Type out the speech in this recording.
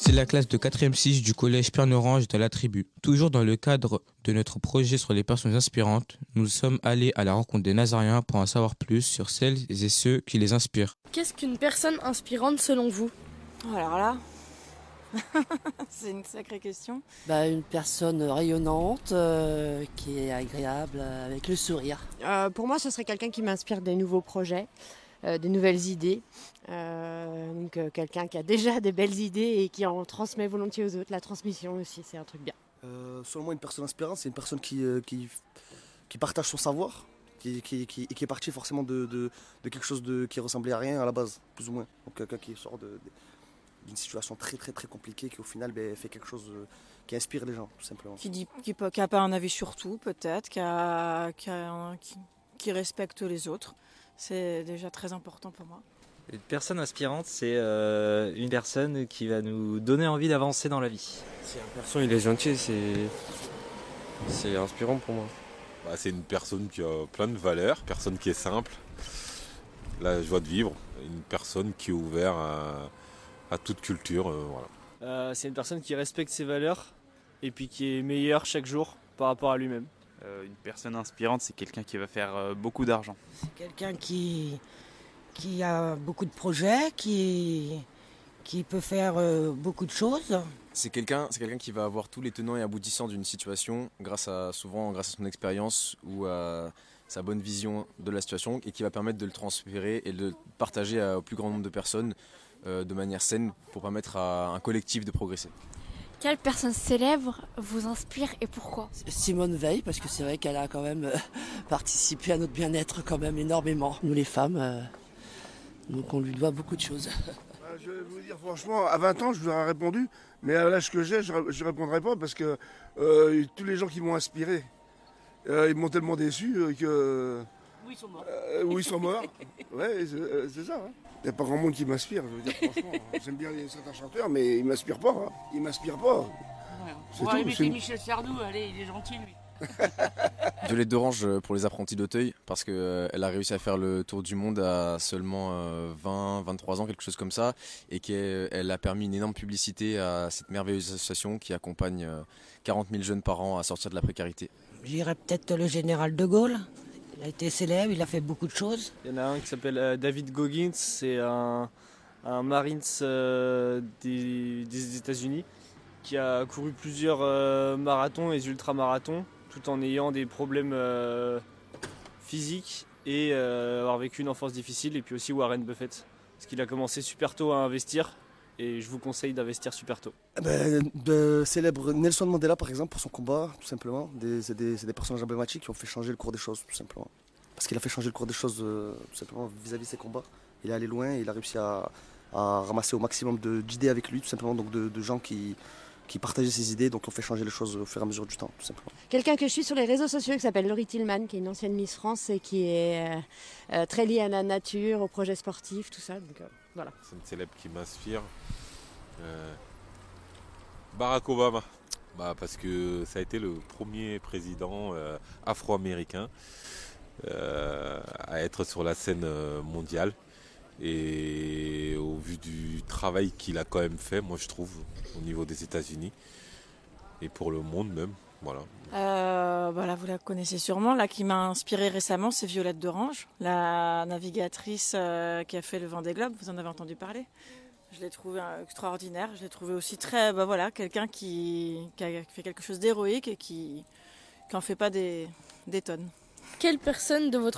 C'est la classe de 4e 6 du collège Pierre-Orange de la Tribu. Toujours dans le cadre de notre projet sur les personnes inspirantes, nous sommes allés à la rencontre des Nazariens pour en savoir plus sur celles et ceux qui les inspirent. Qu'est-ce qu'une personne inspirante selon vous ? Alors là, c'est une sacrée question. Une personne rayonnante, qui est agréable, avec le sourire. Pour moi, ce serait quelqu'un qui m'inspire des nouveaux projets, des nouvelles idées. Quelqu'un qui a déjà des belles idées et qui en transmet volontiers aux autres. La transmission aussi, c'est un truc bien. Selon moi, une personne inspirante, c'est une personne qui partage son savoir, qui est partie forcément de quelque chose qui ressemblait à rien à la base, plus ou moins. Donc quelqu'un qui sort d'une situation très très très compliquée, qui au final fait quelque chose qui inspire les gens, tout simplement. Qui n'a pas un avis sur tout, peut-être, qui respecte les autres. C'est déjà très important pour moi. Une personne inspirante, c'est une personne qui va nous donner envie d'avancer dans la vie. Si un perso il est gentil, c'est inspirant pour moi. C'est une personne qui a plein de valeurs, une personne qui est simple, la joie de vivre, une personne qui est ouverte à toute culture. Voilà. C'est une personne qui respecte ses valeurs et puis qui est meilleure chaque jour par rapport à lui-même. Une personne inspirante, c'est quelqu'un qui va faire beaucoup d'argent. C'est quelqu'un qui a beaucoup de projets, qui peut faire beaucoup de choses. C'est quelqu'un qui va avoir tous les tenants et aboutissants d'une situation grâce à son expérience ou à sa bonne vision de la situation et qui va permettre de le transférer et de le partager au plus grand nombre de personnes de manière saine pour permettre à un collectif de progresser. Quelle personne célèbre vous inspire et pourquoi ? Simone Veil, parce que c'est vrai qu'elle a quand même participé à notre bien-être quand même énormément. Nous les femmes, donc on lui doit beaucoup de choses. Je vais vous dire franchement, à 20 ans je vous aurais répondu, mais à l'âge que j'ai, je ne répondrai pas parce que tous les gens qui m'ont inspiré, ils m'ont tellement déçu que... Oui, ils sont morts. Oui, ils sont morts. Ouais, c'est ça. Hein. Il n'y a pas grand monde qui m'inspire, je veux dire franchement. J'aime bien certains chanteurs, mais ils ne m'inspirent pas. Hein. Ils ne m'inspirent pas. Ouais. On va mettre Michel Sardou, allez, il est gentil lui. Violette d'Orange pour les apprentis d'Auteuil, parce qu'elle a réussi à faire le tour du monde à seulement 23 ans, quelque chose comme ça, et qu'elle a permis une énorme publicité à cette merveilleuse association qui accompagne 40 000 jeunes par an à sortir de la précarité. J'irais peut-être le général de Gaulle. Il a été célèbre, il a fait beaucoup de choses. Il y en a un qui s'appelle David Goggins, c'est un Marines des États-Unis qui a couru plusieurs marathons et ultramarathons tout en ayant des problèmes physiques et avoir vécu une enfance difficile. Et puis aussi Warren Buffett, parce qu'il a commencé super tôt à investir et je vous conseille d'investir super tôt. Célèbre Nelson Mandela par exemple pour son combat, tout simplement. C'est des personnages emblématiques qui ont fait changer le cours des choses, tout simplement. Parce qu'il a fait changer le cours des choses tout simplement vis-à-vis de ses combats. Il est allé loin et il a réussi à ramasser au maximum d'idées avec lui, tout simplement, donc de gens qui partageaient ses idées, donc on fait changer les choses au fur et à mesure du temps, tout simplement. Quelqu'un que je suis sur les réseaux sociaux qui s'appelle Laurie Tillman, qui est une ancienne Miss France et qui est très liée à la nature, aux projets sportifs, tout ça. Donc, voilà. C'est une célèbre qui m'inspire. Barack Obama, parce que ça a été le premier président afro-américain à être sur la scène mondiale. Et au vu du travail qu'il a quand même fait, moi je trouve, au niveau des États-Unis et pour le monde même, voilà. Vous la connaissez sûrement. Là, qui m'a inspirée récemment, c'est Violette d'Orange, la navigatrice qui a fait le Vendée Globe. Vous en avez entendu parler ? Je l'ai trouvée extraordinaire. Je l'ai trouvée aussi très, quelqu'un qui a fait quelque chose d'héroïque et qui en fait pas des tonnes. Quelle personne de votre